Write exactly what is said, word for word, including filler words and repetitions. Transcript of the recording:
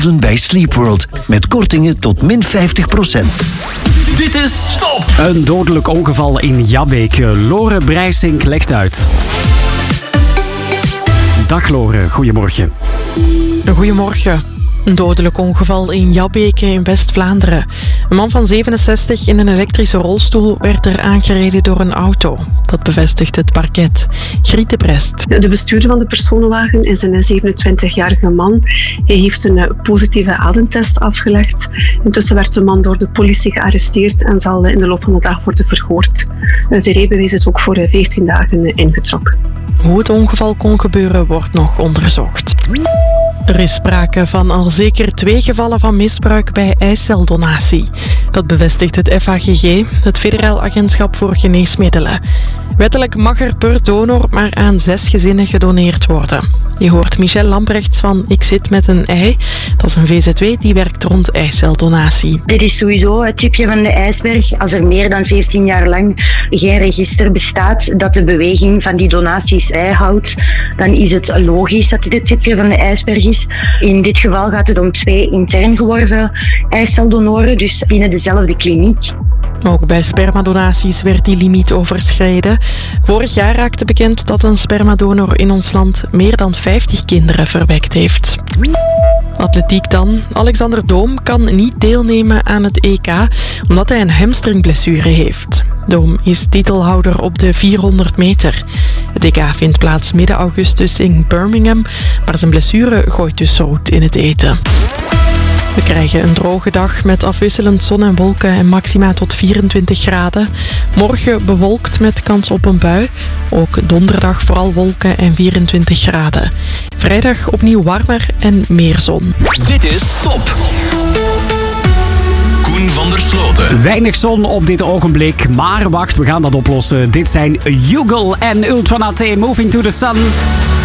bij Sleepworld. Met kortingen tot min vijftig procent. Dit is Stop! Een dodelijk ongeval in Jabbeke. Lore Brijsink legt uit. Dag Lore, goedemorgen. Goedemorgen. Een dodelijk ongeval in Jabbeke in West-Vlaanderen. Een man van zevenenzestig in een elektrische rolstoel werd er aangereden door een auto. Dat bevestigt het parket. Griet de Brest. De bestuurder van de personenwagen is een zevenentwintigjarige man. Hij heeft een positieve ademtest afgelegd. Intussen werd de man door de politie gearresteerd en zal in de loop van de dag worden verhoord. Zijn rijbewijs is ook voor veertien dagen ingetrokken. Hoe het ongeval kon gebeuren wordt nog onderzocht. Er is sprake van al zeker twee gevallen van misbruik bij eiceldonatie. Dat bevestigt het F A G G, het Federaal Agentschap voor Geneesmiddelen. Wettelijk mag er per donor maar aan zes gezinnen gedoneerd worden. Je hoort Michelle Lamprechts van Ik zit met een ei. Dat is een V Z W die werkt rond eiceldonatie. Er is sowieso het tipje van de ijsberg. Als er meer dan zestien jaar lang geen register bestaat dat de beweging van die donaties bijhoudt, dan is het logisch dat dit het tipje van de ijsberg is. In dit geval gaat het om twee intern geworven eiceldonoren, dus binnen dezelfde kliniek. Ook bij spermadonaties werd die limiet overschreden. Vorig jaar raakte bekend dat een spermadonor in ons land meer dan vijftig kinderen verwekt heeft. Atletiek dan. Alexander Doom kan niet deelnemen aan het E K omdat hij een hamstringblessure heeft. Doom is titelhouder op de vierhonderd meter. Het E K vindt plaats midden augustus in Birmingham, maar zijn blessure gooit dus roet in het eten. We krijgen een droge dag met afwisselend zon en wolken en maxima tot vierentwintig graden. Morgen bewolkt met kans op een bui. Ook donderdag vooral wolken en vierentwintig graden. Vrijdag opnieuw warmer en meer zon. Dit is Stop! Koen van der Sloten. Weinig zon op dit ogenblik, maar wacht, we gaan dat oplossen. Dit zijn Yugal en Ultranate, Moving to the Sun.